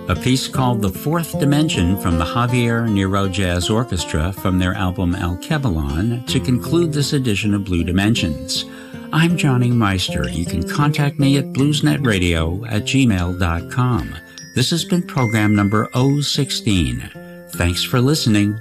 a piece called The Fourth Dimension from the Javier Nero Jazz Orchestra from their album Alkebalon to conclude this edition of Blue Dimensions. I'm Johnny Meister. You can contact me at bluesnetradio@gmail.com. This has been program number 016. Thanks for listening.